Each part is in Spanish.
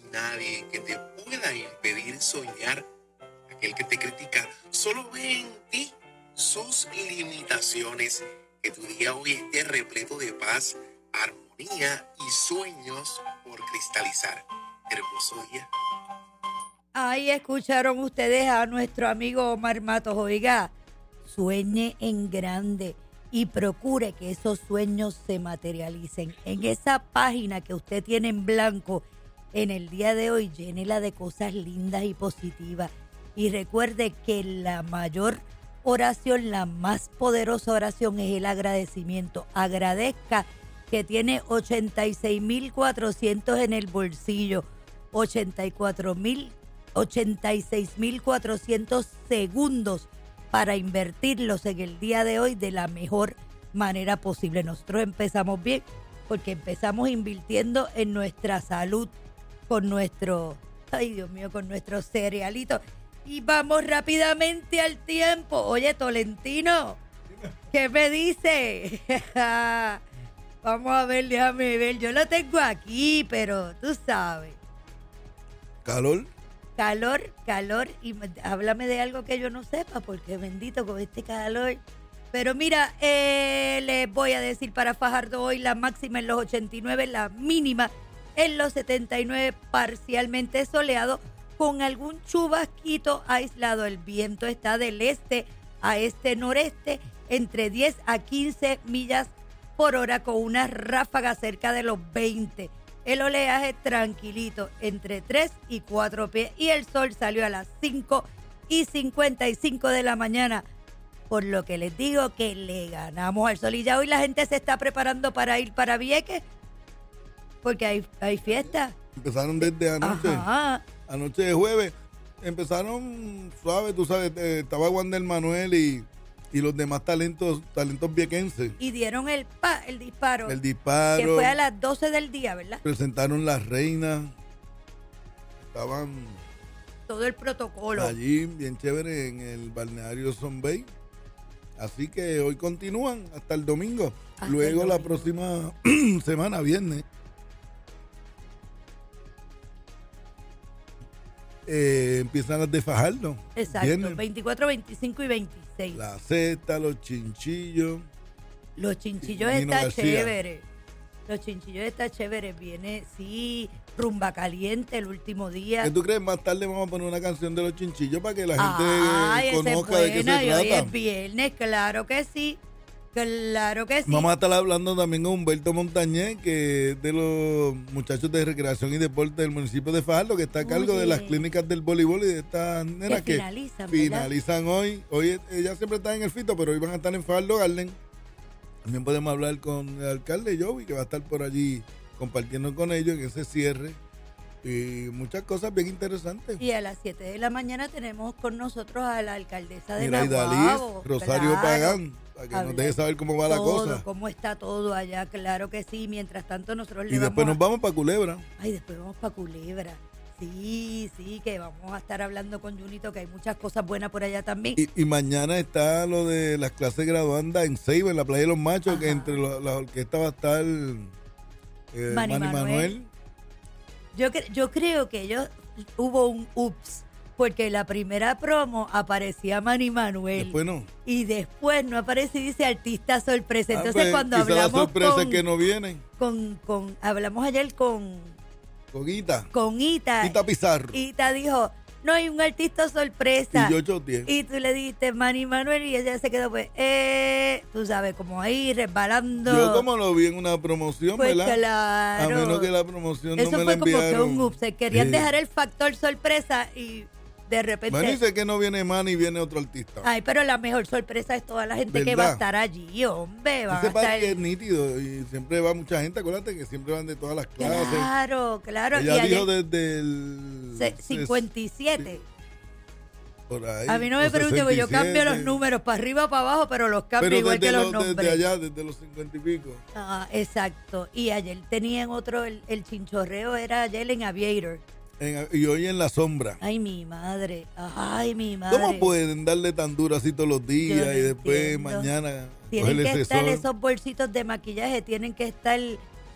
nadie que te pueda impedir soñar. Aquel que te critica solo ve en ti sus limitaciones. Que tu día hoy esté repleto de paz, armonía y sueños por cristalizar. Hermoso día. Ahí escucharon ustedes a nuestro amigo Omar Matos. Oiga, sueñe en grande y procure que esos sueños se materialicen. En esa página que usted tiene en blanco en el día de hoy, llénela de cosas lindas y positivas. Y recuerde que la mayor oración, la más poderosa oración es el agradecimiento. Agradezca que tiene 86.400 en el bolsillo, 86.400 segundos para invertirlos en el día de hoy de la mejor manera posible. Nosotros empezamos bien porque empezamos invirtiendo en nuestra salud con nuestro, ay Dios mío, con nuestros cerealitos. Y vamos rápidamente al tiempo. Oye, Tolentino, ¿qué me dice? Vamos a ver, déjame ver. Yo lo tengo aquí, pero tú sabes. ¿Calor? Calor. Y háblame de algo que yo no sepa, porque bendito con este calor. Pero mira, les voy a decir para Fajardo hoy la máxima en los 89, la mínima en los 79, parcialmente soleado, con algún chubasquito aislado. El viento está del este a este-noreste entre 10 a 15 millas por hora con una ráfaga cerca de los 20. El oleaje tranquilito entre 3 y 4 pies y el sol salió a las 5:55 de la mañana. Por lo que les digo que le ganamos al sol. Y ya hoy la gente se está preparando para ir para Vieques porque hay fiesta. Empezaron desde anoche. Ajá. Anoche de jueves. Empezaron suave, tú sabes, estaba Wander Manuel y los demás talentos viequenses. Y dieron el disparo. El disparo. Que fue a las 12 del día, ¿verdad? Presentaron las reinas. Estaban todo el protocolo allí, bien chévere, en el balneario Son Bay. Así que hoy continúan hasta el domingo. Luego la próxima semana, viernes, empiezan las de Fajardo. Exacto, viernes. 24, 25 y 26. La cesta, los chinchillos. Los chinchillos está chévere. Los chinchillos está chévere. Viene, sí, rumba caliente el último día. ¿Qué tú crees? Más tarde vamos a poner una canción de los chinchillos para que la gente conozca de qué se trata. Hoy es viernes, claro que sí. Claro que sí. Vamos a estar hablando también con Humberto Montañez, que es de los muchachos de recreación y deporte del municipio de Fajardo, que está a cargo de las clínicas del voleibol y de estas nenas que finalizan hoy. Hoy ella siempre está en el Fito, pero hoy van a estar en Fajardo Garden. También podemos hablar con el alcalde Joey, que va a estar por allí compartiendo con ellos en ese cierre. Y muchas cosas bien interesantes. Y a las 7 de la mañana tenemos con nosotros a la alcaldesa de Nahuabo, Rosario Pagán, para que nos deje saber cómo va la cosa. Cómo está todo allá, claro que sí. Mientras tanto nosotros y después nos vamos para Culebra. Ay, después vamos para Culebra. Sí, que vamos a estar hablando con Junito, que hay muchas cosas buenas por allá también. Y mañana está lo de las clases graduandas en Ceiba, en la Playa de los Machos. Ajá. Que entre las orquestas va a estar Manny Manuel. Yo creo que hubo un ups, porque la primera promo aparecía Manny Manuel. Después no. Y después no aparece y dice artista sorpresa. Entonces pues, cuando hablamos la sorpresa es que no vienen. Hablamos ayer con Ita. Con Ita. Ita Pizarro. Ita dijo, no hay un artista sorpresa. Y yo choteé. Y tú le dijiste Manny Manuel y ella se quedó pues, tú sabes, como ahí resbalando. Yo como lo vi en una promoción, pues ¿verdad? Claro. A menos que la promoción eso no me fue la enviaron. Eso fue como que un ups. Se querían dejar el factor sorpresa y de repente... Manny dice que no viene Manny y viene otro artista. Ay, pero la mejor sorpresa es toda la gente, ¿verdad?, que va a estar allí, hombre. Ese parque es nítido y siempre va mucha gente. Acuérdate que siempre van de todas las clases. Claro. Ella dijo desde el... 57. Sí. Por ahí, a mí no me pregunte, porque yo cambio los números para arriba o para abajo, pero los cambio igual que los nombres. Desde allá, desde los 50 y pico. Exacto. Y ayer tenían otro, el chinchorreo era ayer en Aviator. Y hoy en La Sombra. Ay, mi madre. ¿Cómo pueden darle tan duro así todos los días y después mañana tienen que estar esos bolsitos de maquillaje, tienen que estar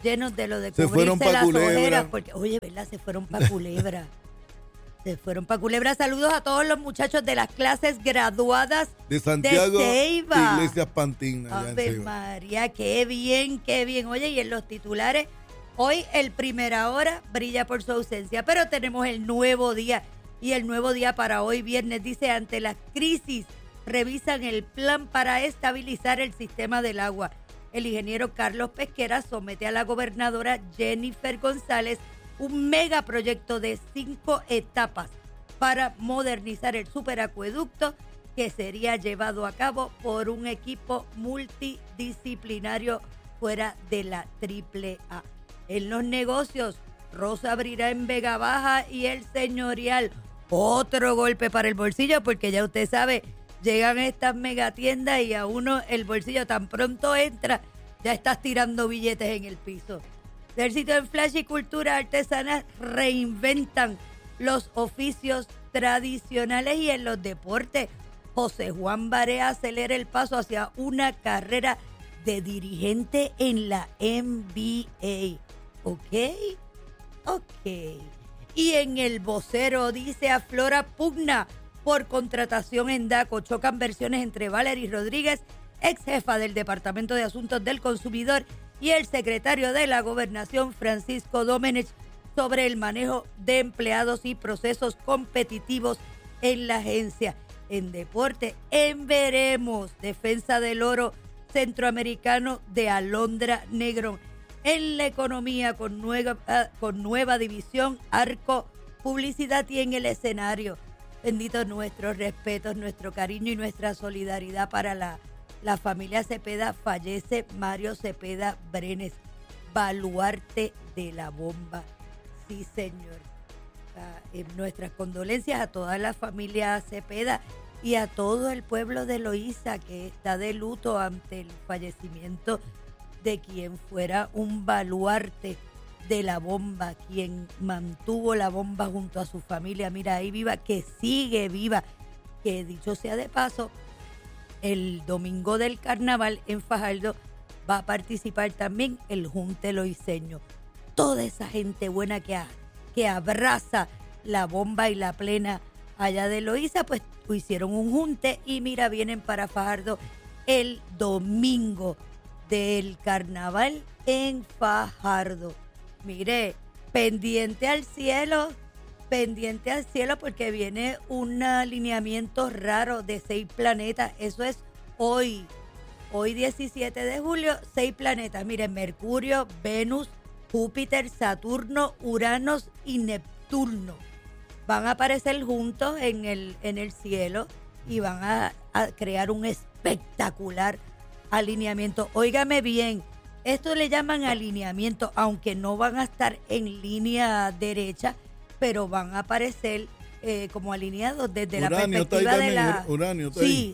llenos de lo de se fueron cubrirse las Culebra. ojeras, porque, oye, ¿verdad? Se fueron para Culebra. Se fueron para Culebra. Saludos a todos los muchachos de las clases graduadas de Santiago de Ceiba. Iglesias Pantín. Ave María, qué bien, qué bien. Oye, y en los titulares, hoy el Primera Hora brilla por su ausencia, pero tenemos el nuevo día. Y el nuevo día para hoy viernes dice: ante la crisis, revisan el plan para estabilizar el sistema del agua. El ingeniero Carlos Pesquera somete a la gobernadora Jennifer González un megaproyecto de 5 etapas para modernizar el superacueducto, que sería llevado a cabo por un equipo multidisciplinario fuera de la AAA. En los negocios, Rosa abrirá en Vega Baja y El Señorial. Otro golpe para el bolsillo, porque ya usted sabe, llegan estas megatiendas y a uno el bolsillo tan pronto entra, ya estás tirando billetes en el piso. Del sitio en Flash y Cultura Artesanas reinventan los oficios tradicionales. Y en los deportes, José Juan Barea acelera el paso hacia una carrera de dirigente en la NBA. Ok. Y en El Vocero dice: aflora pugna por contratación en Daco. Chocan versiones entre Valery Rodríguez, ex jefa del Departamento de Asuntos del Consumidor, y el secretario de la Gobernación, Francisco Domenech, sobre el manejo de empleados y procesos competitivos en la agencia. En deporte, en Veremos, defensa del oro centroamericano de Alondra Negrón. En la economía, con nueva división, Arco Publicidad, y en el escenario, bendito, nuestros respetos, nuestro cariño y nuestra solidaridad para la familia Cepeda. Fallece Mario Cepeda Brenes, baluarte de la bomba. Sí, señor. Nuestras condolencias a toda la familia Cepeda y a todo el pueblo de Loíza, que está de luto ante el fallecimiento de quien fuera un baluarte de la bomba, quien mantuvo la bomba junto a su familia. Mira, ahí viva, que sigue viva. Que dicho sea de paso, el domingo del carnaval en Fajardo va a participar también el Junte Loiseño. Toda esa gente buena que abraza la bomba y la plena allá de Loíza, pues hicieron un junte y mira, vienen para Fajardo el domingo del carnaval en Fajardo. Mire, pendiente al cielo, porque viene un alineamiento raro de 6 planetas. Eso es hoy 17 de julio, 6 planetas. Miren: Mercurio, Venus, Júpiter, Saturno, Urano y Neptuno van a aparecer juntos en el cielo y van a crear un espectacular alineamiento. Óigame bien, esto le llaman alineamiento, aunque no van a estar en línea derecha, pero van a aparecer como alineados desde la perspectiva de la... Uranio, sí.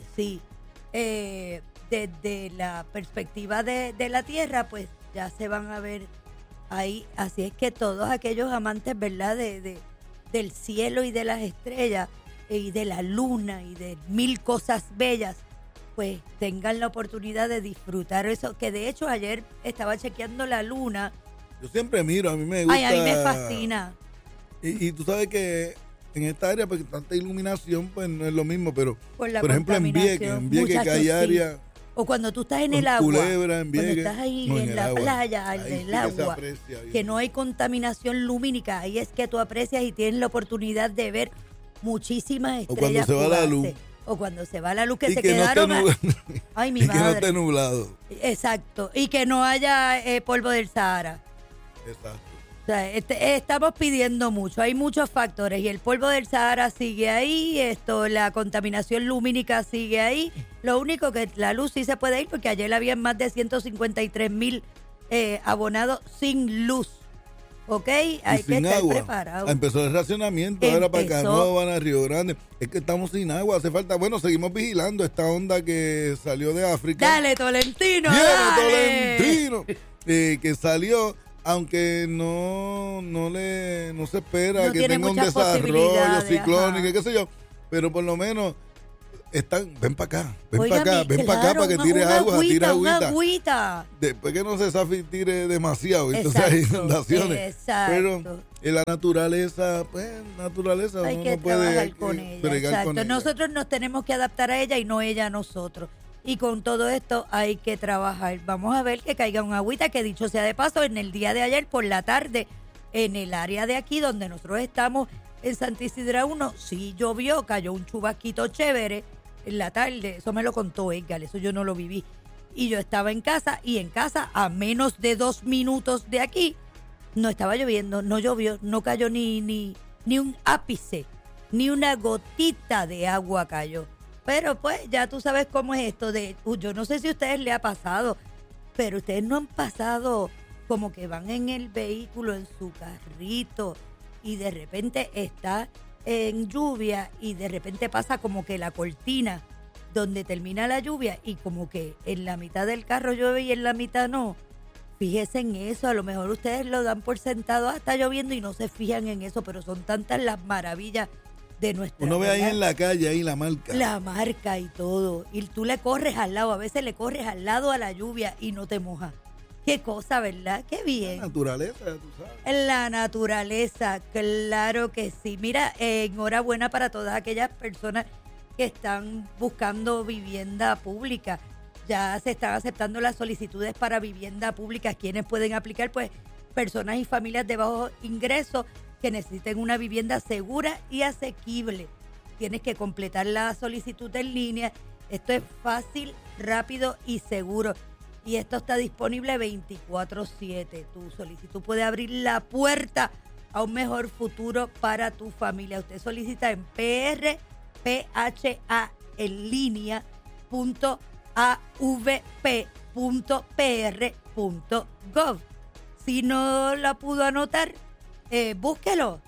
Desde la perspectiva de la Tierra, pues ya se van a ver ahí. Así es que todos aquellos amantes, ¿verdad?, del cielo y de las estrellas y de la luna y de mil cosas bellas, pues tengan la oportunidad de disfrutar eso. Que de hecho ayer estaba chequeando la luna. Yo siempre miro, a mí me gusta. Ay, a mí me fascina. Y tú sabes que en esta área, porque tanta iluminación, pues no es lo mismo, pero por ejemplo en Vieques que hay área. O cuando tú estás en el agua, Culebra, en Vieques, cuando estás ahí en la playa, en el agua, que no hay contaminación lumínica, ahí es que tú aprecias y tienes la oportunidad de ver muchísimas estrellas. O cuando se va la luz. O cuando se va la luz, que y se que quedaron. No ay, mi y madre. que no esté nublado. Exacto. Y que no haya polvo del Sahara. Exacto. O sea, estamos pidiendo mucho. Hay muchos factores. Y el polvo del Sahara sigue ahí. La contaminación lumínica sigue ahí. Lo único que la luz sí se puede ir, porque ayer había más de 153,000 abonados sin luz. ¿Ok? Hay que estar preparados. Empezó el racionamiento ahora para Canóvana, Río Grande. Es que estamos sin agua, hace falta. Bueno, seguimos vigilando esta onda que salió de África. Dale, Tolentino, dale. Tolentino. Que salió, aunque no se espera que tenga un desarrollo ciclónico, qué sé yo. Pero por lo menos ven para acá, ven para acá para que tire agua, tira agüita. Después que no se tire demasiado, entonces hay inundaciones. Exacto. Pero en la naturaleza, hay que trabajar con ella. Exacto. Nosotros nos tenemos que adaptar a ella y no ella a nosotros. Y con todo esto hay que trabajar. Vamos a ver que caiga un agüita, que dicho sea de paso, en el día de ayer por la tarde, en el área de aquí donde nosotros estamos, en Santa Isidra 1, sí llovió, cayó un chubasquito chévere en la tarde. Eso me lo contó Edgar, eso yo no lo viví. Y yo estaba en casa, y en casa, a menos de 2 minutos de aquí, no estaba lloviendo, no llovió, no cayó ni un ápice, ni una gotita de agua cayó. Pero pues ya tú sabes cómo es esto de, yo no sé si a ustedes les ha pasado, pero ustedes no han pasado como que van en el vehículo, en su carrito, y de repente está en lluvia y de repente pasa como que la cortina donde termina la lluvia y como que en la mitad del carro llueve y en la mitad no. Fíjense en eso, a lo mejor ustedes lo dan por sentado, está lloviendo y no se fijan en eso, pero son tantas las maravillas de nuestra Uno ve ahí en la calle, ahí la marca. La marca y todo, y tú le corres al lado, a veces le corres al lado a la lluvia y no te mojas. Qué cosa, ¿verdad? Qué bien. La naturaleza, tú sabes. La naturaleza, claro que sí. Mira, enhorabuena para todas aquellas personas que están buscando vivienda pública. Ya se están aceptando las solicitudes para vivienda pública. ¿Quiénes pueden aplicar? Pues personas y familias de bajos ingresos que necesiten una vivienda segura y asequible. Tienes que completar la solicitud en línea. Esto es fácil, rápido y seguro. Y esto está disponible 24/7. Tu solicitud puede abrir la puerta a un mejor futuro para tu familia. Usted solicita en prphaenlinea.avp.pr.gov. Si no la pudo anotar, búsquelo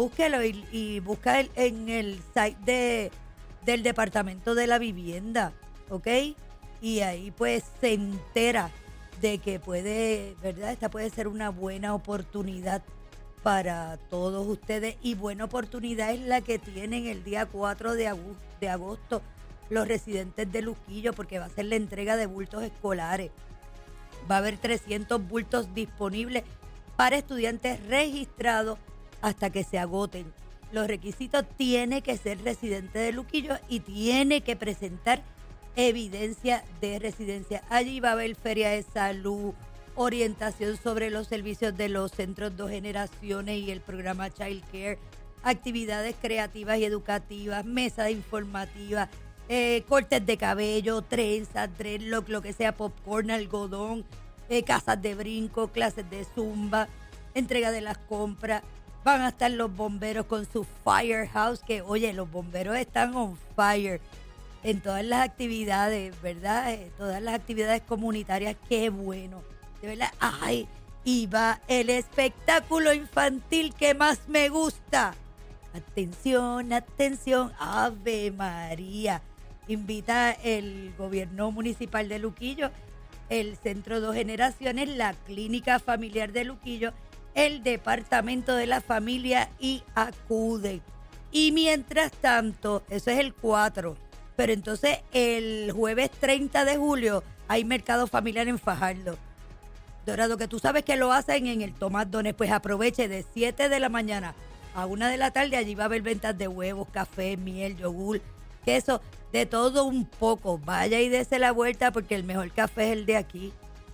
y busca en el site del Departamento de la Vivienda, ¿ok? Y ahí pues se entera de que puede, ¿verdad? Esta puede ser una buena oportunidad para todos ustedes, y buena oportunidad es la que tienen el día 4 de agosto los residentes de Luquillo, porque va a ser la entrega de bultos escolares. Va a haber 300 bultos disponibles para estudiantes registrados hasta que se agoten. Los requisitos: tiene que ser residente de Luquillo y tiene que presentar evidencia de residencia. Allí va a haber feria de salud, orientación sobre los servicios de los centros 2 generaciones y el programa Child Care, actividades creativas y educativas, mesas informativas, cortes de cabello, trenzas, dreadlock, lo que sea, popcorn, algodón, casas de brinco, clases de zumba, entrega de las compras. Van a estar los bomberos con su firehouse, que oye, los bomberos están on fire en todas las actividades, ¿verdad? Todas las actividades comunitarias, qué bueno, de verdad. Ay, y va el espectáculo infantil que más me gusta. Atención, atención, Ave María. Invita el gobierno municipal de Luquillo, el Centro 2 Generaciones, la Clínica Familiar de Luquillo, el Departamento de la Familia, y acude. Y mientras tanto, eso es el 4, pero entonces el jueves 30 de julio hay mercado familiar en Fajardo. Dorado, que tú sabes que lo hacen en el Tomás Dones, pues aproveche de 7 de la mañana a 1 de la tarde. Allí va a haber ventas de huevos, café, miel, yogur, queso, de todo un poco. Vaya y dése la vuelta, porque el mejor café es el de aquí.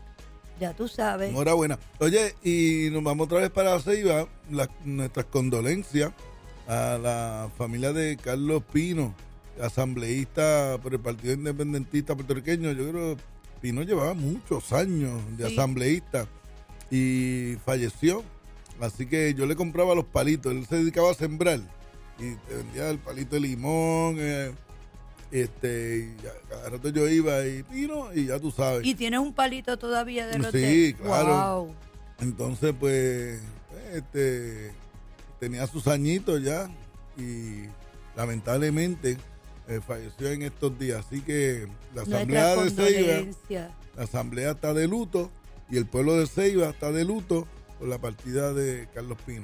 Ya tú sabes. Enhorabuena. Oye, y nos vamos otra vez para Ceiba. Nuestras condolencias a la familia de Carlos Pino, asambleísta por el Partido Independentista Puertorriqueño. Yo creo que Pino llevaba muchos años de asambleísta y falleció. Así que yo le compraba los palitos. Él se dedicaba a sembrar y te vendía el palito de limón. Y cada rato yo iba y Pino, y ya tú sabes. ¿Y tienes un palito todavía de los Sí, claro. Wow. Entonces, pues, tenía sus añitos ya y lamentablemente falleció en estos días. Así que la asamblea de Ceiba, la asamblea está de luto y el pueblo de Ceiba está de luto por la partida de Carlos Pino.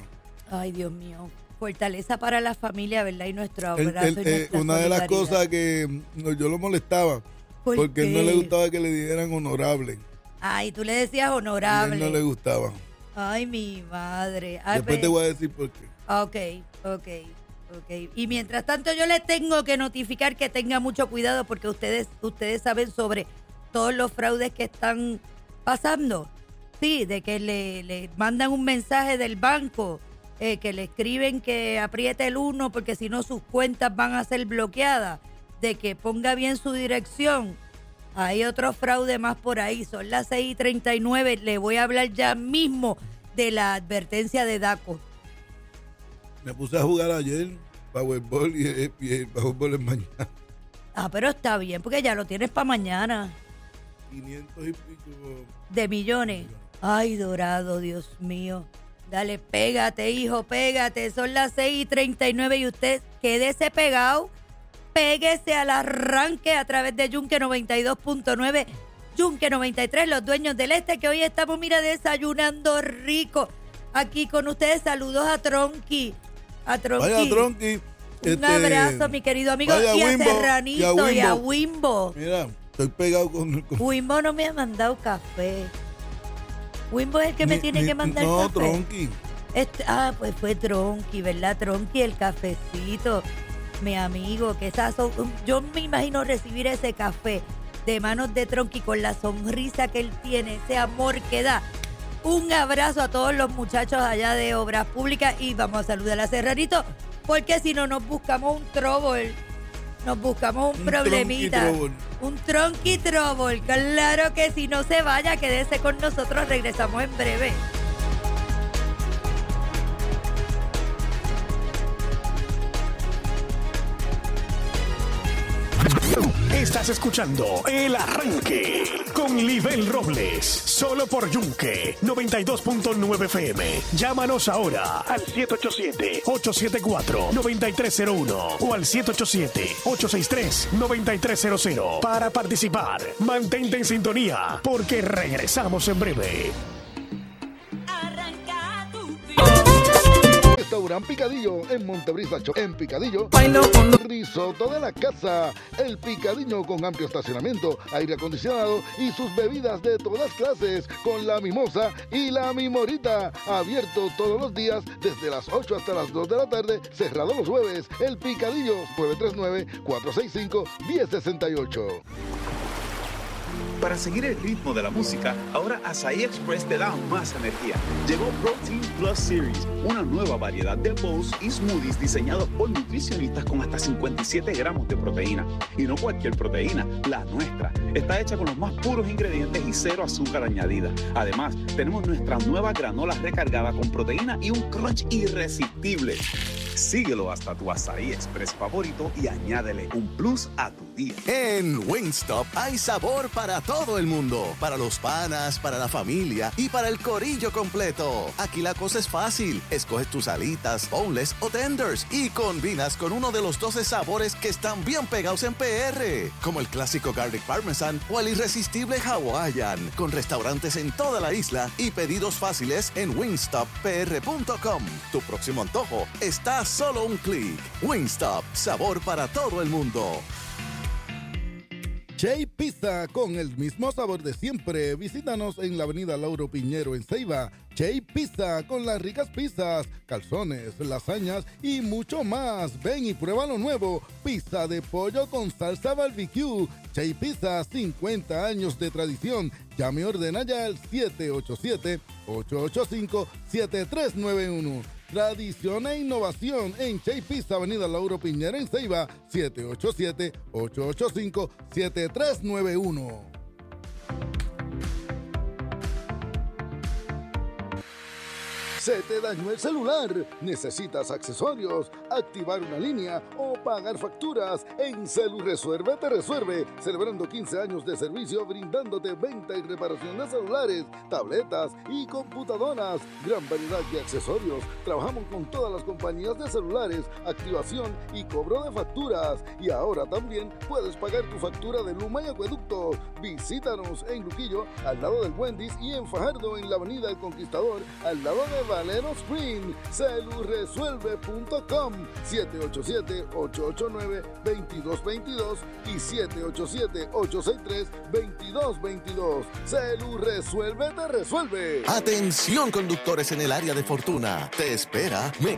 Ay, Dios mío. Fortaleza para la familia, ¿verdad? Y nuestro abrazo. Una de las cosas que yo lo molestaba, porque él no le gustaba que le dijeran honorable. Ay, tú le decías honorable. A él no le gustaba. Ay, mi madre. Ay, después te voy a decir por qué. Ok. Y mientras tanto yo le tengo que notificar que tenga mucho cuidado porque ustedes saben sobre todos los fraudes que están pasando. Sí, de que le mandan un mensaje del banco, que le escriben que apriete el 1 porque si no sus cuentas van a ser bloqueadas, de que ponga bien su dirección. Hay otro fraude más por ahí, son las 6:39, le voy a hablar ya mismo de la advertencia de DACO. Me puse a jugar ayer Powerball y el Powerball es mañana. Ah, pero está bien, porque ya lo tienes para mañana. 500 y pico. De millones. Ay, Dorado, Dios mío. Dale, pégate, hijo, pégate. Son las 6:39 y usted quédese pegado. Péguese al arranque a través de Yunque 92.9, Yunque 93, los dueños del este, que hoy estamos, mira, desayunando rico. Aquí con ustedes, saludos a Tronqui. Vaya, Tronqui. Un abrazo, mi querido amigo. Y a Serranito y a Wimbo. Mira, estoy pegado con... Wimbo no me ha mandado café. Wimbo es el que me tiene que mandar café. No, Tronqui. Pues fue Tronqui, ¿verdad? Tronqui, el cafecito. Mi amigo, que yo me imagino recibir ese café de manos de Tronqui con la sonrisa que él tiene, ese amor que da. Un abrazo a todos los muchachos allá de Obras Públicas y vamos a saludar a Serranito, porque si no nos buscamos un trouble, nos buscamos un problemita. Un Tronqui trouble, claro que si no se vaya, quédese con nosotros, regresamos en breve. Estás escuchando El Arranque con Libel Robles, solo por Yunque 92.9 FM. Llámanos ahora al 787-874-9301 o al 787-863-9300 para participar. Mantente en sintonía porque regresamos en breve. Restaurant Picadillo en Montebrisa, en Picadillo. Risotto de la casa. El Picadillo con amplio estacionamiento, aire acondicionado y sus bebidas de todas clases con la mimosa y la mimorita. Abierto todos los días desde las 8 hasta las 2 de la tarde. Cerrado los jueves. El Picadillo 939-465-1068. Para seguir el ritmo de la música, ahora Asahi Express te da más energía. Llegó Protein Plus Series, una nueva variedad de bowls y smoothies diseñados por nutricionistas con hasta 57 gramos de proteína. Y no cualquier proteína, la nuestra. Está hecha con los más puros ingredientes y cero azúcar añadida. Además, tenemos nuestra nueva granola recargada con proteína y un crunch irresistible. Síguelo hasta tu Asahi Express favorito y añádele un plus a tu día. En Wingstop hay sabor para todo el mundo. Para los panas, para la familia y para el corillo completo. Aquí la cosa es fácil. Escoges tus alitas, boneless o tenders y combinas con uno de los 12 sabores que están bien pegados en PR. Como el clásico Garlic Parmesan o el irresistible Hawaiian. Con restaurantes en toda la isla y pedidos fáciles en wingstoppr.com. Tu próximo antojo está solo un clic. Wingstop, sabor para todo el mundo. Che Pizza, con el mismo sabor de siempre. Visítanos en la avenida Lauro Piñero en Ceiba. Che Pizza, con las ricas pizzas, calzones, lasañas y mucho más. Ven y prueba lo nuevo. Pizza de pollo con salsa barbecue. Che Pizza, 50 años de tradición. Llame y ordena ya al 787-885-7391. Tradición e innovación en Che Pizza, avenida Lauro Piñera en Ceiba, 787-885-7391. ¿Se te dañó el celular? ¿Necesitas accesorios, activar una línea o pagar facturas? En CeluResuelve te resuelve, celebrando 15 años de servicio brindándote venta y reparación de celulares, tabletas y computadoras. Gran variedad de accesorios. Trabajamos con todas las compañías de celulares, activación y cobro de facturas. Y ahora también puedes pagar tu factura de Luma y Acueducto. Visítanos en Luquillo, al lado del Wendy's, y en Fajardo, en la avenida El Conquistador, al lado de Valero Spring. Celurresuelve.com 787-889-2222 y 787-863-2222. Celurresuelve te resuelve. Atención, conductores en el área de Fortuna. Te espera